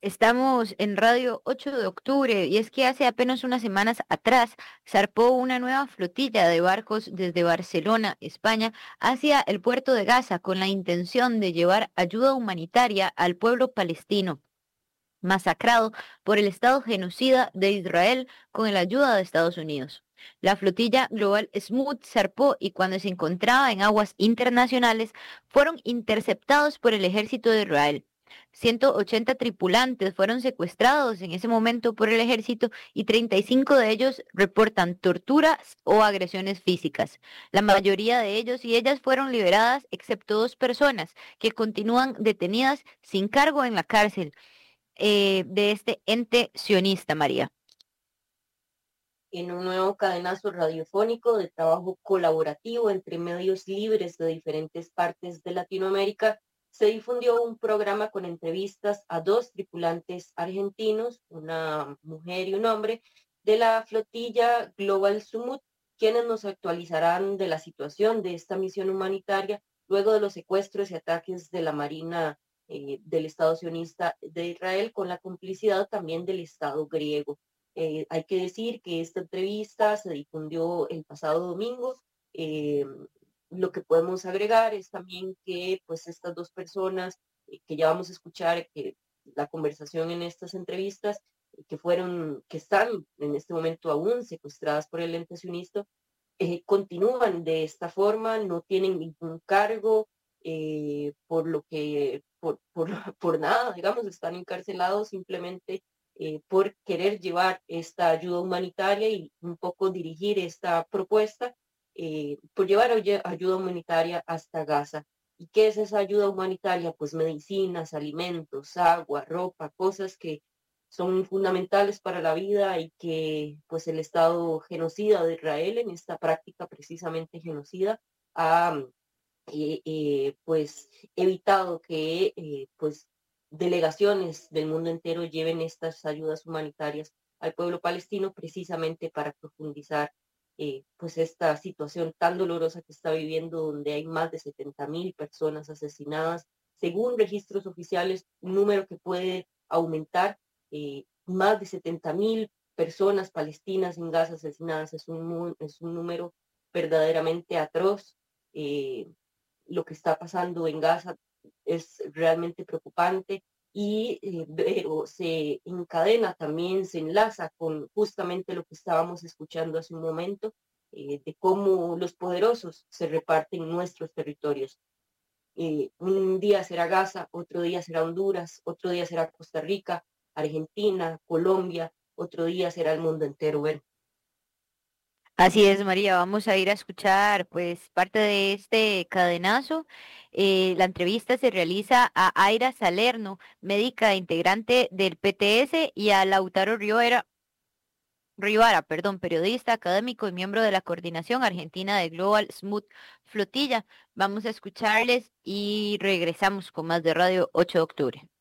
Estamos en Radio 8 de octubre y es que hace apenas unas semanas atrás zarpó una nueva flotilla de barcos desde Barcelona, España, hacia el puerto de Gaza con la intención de llevar ayuda humanitaria al pueblo palestino, masacrado por el Estado genocida de Israel con la ayuda de Estados Unidos. La flotilla Global Smooth zarpó y cuando se encontraba en aguas internacionales fueron interceptados por el ejército de Israel. 180 tripulantes fueron secuestrados en ese momento por el ejército y 35 de ellos reportan torturas o agresiones físicas. La mayoría de ellos y ellas fueron liberadas, excepto dos personas que continúan detenidas sin cargo en la cárcel de este ente sionista, María. En un nuevo cadenazo radiofónico de trabajo colaborativo entre medios libres de diferentes partes de Latinoamérica, se difundió un programa con entrevistas a dos tripulantes argentinos, una mujer y un hombre, de la flotilla Global Sumut, quienes nos actualizarán de la situación de esta misión humanitaria luego de los secuestros y ataques de la Marina del Estado sionista de Israel con la complicidad también del Estado griego. Hay que decir que esta entrevista se difundió el pasado domingo. Eh, lo que podemos agregar es también que pues estas dos personas que ya vamos a escuchar, que la conversación en estas entrevistas, que están en este momento aún secuestradas por el ente sionista, continúan de esta forma, no tienen ningún cargo, por nada, digamos, están encarcelados simplemente por querer llevar esta ayuda humanitaria y un poco dirigir esta propuesta, por llevar ayuda humanitaria hasta Gaza. ¿Y qué es esa ayuda humanitaria? Pues medicinas, alimentos, agua, ropa, cosas que son fundamentales para la vida y que pues el Estado genocida de Israel en esta práctica precisamente genocida ha pues evitado que pues delegaciones del mundo entero lleven estas ayudas humanitarias al pueblo palestino precisamente para profundizar pues esta situación tan dolorosa que está viviendo, donde hay más de 70.000 personas asesinadas, según registros oficiales, un número que puede aumentar. Más de 70.000 personas palestinas en Gaza asesinadas es un número verdaderamente atroz. eh, lo que está pasando en Gaza es realmente preocupante y pero se encadena también, se enlaza con justamente lo que estábamos escuchando hace un momento, de cómo los poderosos se reparten nuestros territorios. Un día será Gaza, otro día será Honduras, otro día será Costa Rica, Argentina, Colombia, otro día será el mundo entero. Bueno, Así es, María. Vamos a ir a escuchar, pues, parte de este cadenazo. La entrevista se realiza a Aira Salerno, médica integrante del PTS, y a Lautaro Rivara, perdón, periodista, académico y miembro de la coordinación argentina de Global Smooth Flotilla. Vamos a escucharles y regresamos con más de Radio 8 de octubre.